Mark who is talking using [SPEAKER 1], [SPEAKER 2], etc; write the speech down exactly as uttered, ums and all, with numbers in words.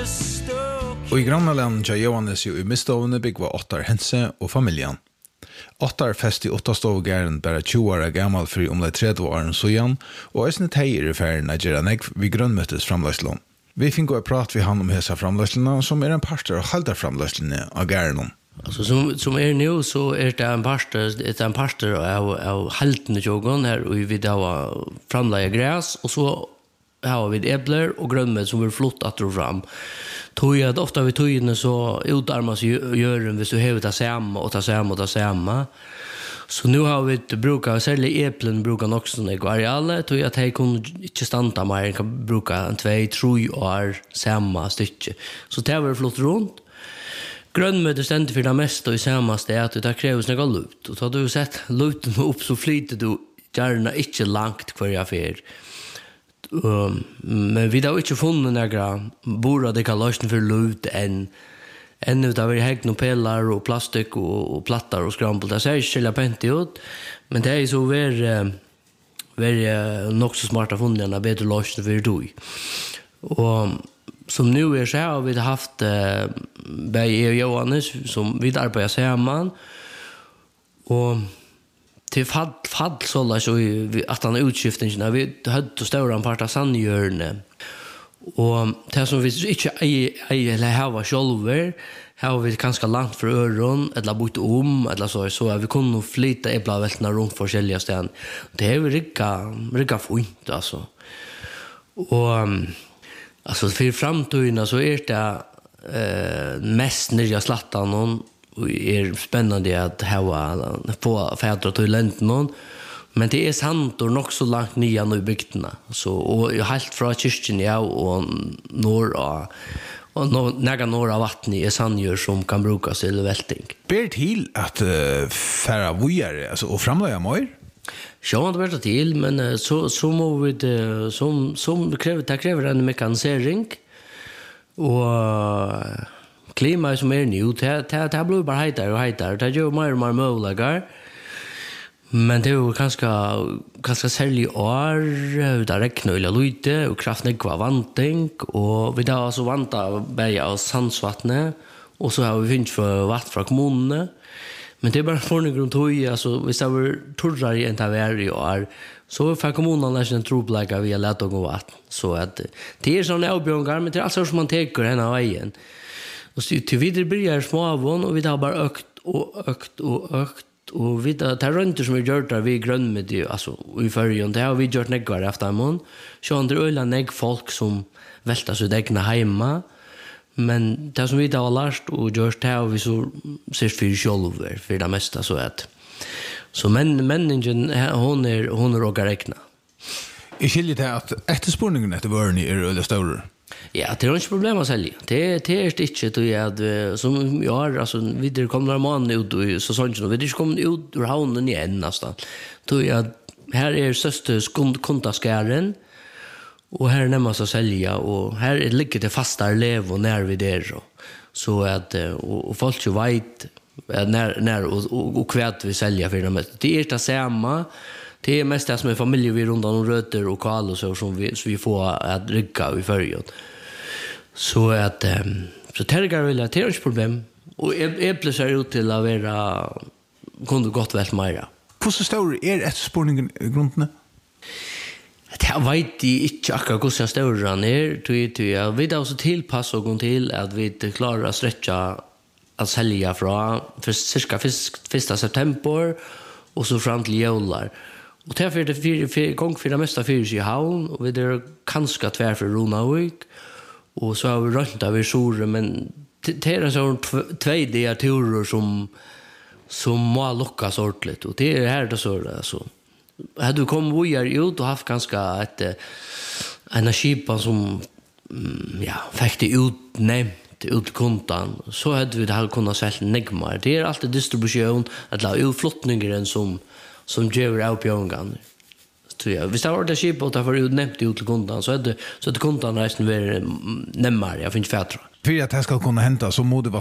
[SPEAKER 1] Och i grannland tja Johannes ju i mistovne bygg var åttar hense och familjen. Åttar fest i åtta stovgären bara tjugo år gammal för om det trettio år sedan och är tejer i färden att göra negv vid grönnmötes framlöslån. Vi finner gå och prata vid hand om hesa framlöslåna som är en parter av halda framlöslåna av gären.
[SPEAKER 2] Alltså som som är nu så är det en pastor det är en pastor av av haltne jogon här och vi då framlägga gräs och så har vi äpplen och grönmet som vill flott att dra fram. Tror jag att ofta vi tog in så utarmas gören hvis du har det samma och ta samma och ta samma. Så nu har vi brukat särskilt äpplen brukar också när går alla tror jag att jag kan inte stanna mer kan bruka en två tre år samma stycke. Så det var flott runt. Grönmöte ständigt för det mesta i sammaste är att det krävs några lut. Och så har du sett luten upp så flyter du gärna inte långt kvar jag för. Um, men vi har inte funnit några bord det kan lösna för lut än än utav det hägn och pellar och plastik och, och plattar och skrampel. Det ser inte pent ut. Men det är så ver ver nog så smarta funnarna bättre lösna för du. Och som nu är så har vi haft eh, Berge och Johannes som vi arbetar samman och till fall fall så där så att han utskiftningen vi hade stora en part av sandjörne och det som vi inte eller har själva har vi ganska långt för öron eller bort om eller så så vi kunde flytta äppla vältna runt för olika ställen det är ju rika rika fint alltså och alltså för framtiden så är det eh, mest nya slattan och är spännande att ha på fäder till länten men det är sant och nog så långt nya nu bygderna så och helt från kyrkan ja och norra och några norra vatten är sandjör som kan brukas till välting.
[SPEAKER 1] Ber till att uh, färra vujare alltså och framlägga mer.
[SPEAKER 2] Ja, det blir till men så så må vi det som som kräver det kräver en mekanisering och klima som är nu det det det blir bara hetare och hetare det gör mer och mer möjliga men det är ju ganska ganska sälj år där räknar eller lite och kraften kvar vanting och vi då så vanta berga och sandsvattnet och så har vi fint för vatten från kommunen. Men det är bara för grund till alltså hvis det var torrare än det var i år så för kommunen läser en troplägga vi har lätt att gå vatten så att det är såna avbjörningar men det är alltså som man tänker den här vägen och så till vidare börjar småavon och vi har bara ökt och ökt och ökt och vi tar tar runt som vi gör där vi grön med det alltså i förrjun det har vi gjort näggar efter mån så andra öla nägg folk som välta så egna hemma. Men det som vi då har lärt och gjort det har vi så ser för själva för det mesta så att så men människan hon är hon råkar räkna.
[SPEAKER 1] Jag skiljer det att efterspurningen efter vörn är eller större.
[SPEAKER 2] Ja, det är inte problem att sälja. Det det är inte det att som jag har alltså vidare kommer man ut och så sånt och vi det kommer ut ur havnen igen nästan. Då jag här är söster kontaskären. Och här nämns så sälja och här är ligger det fasta lev och när vi där så så att och, och folk ju vet när när och, och, och kvärt vi sälja för dem det är det samma det är mest det som är familj vi runt om rötter och kall och så som vi så vi får att dricka i förrjun så att så tergar vill att det är inte problem och äpplen ser ut till att vara kunde gott väl mera.
[SPEAKER 1] Hur så stor är efterspurningen i grunden?
[SPEAKER 2] Jag vet inte akkurat hur stor han är. Jag vet också tillpassa oss till att vi klarar att sträcka att sälja från för cirka första september och så fram till jular. Och därför är det fyra, fyra, gång för det mesta fyra i havn och vi är ganska tvär för Ronavik. Och så har vi rönt av i Sore men det är en sån tvådiga turer som som må lockas ordentligt och det är här det så alltså. Hade du kommit vidare ut och haft ganska ett en skipan som ja, fick det utnämnt ut kontan så hade vi det här kunnat sälja negmar. Det är alltid distribution att la utflottningen som som ger avbjörngan. Så ja, hvis det var det skipan att för utnämnt ut kontan så hade så att kontan resten var nämmar. Jag finns fätra.
[SPEAKER 1] För att det ska kunna hända så må det vara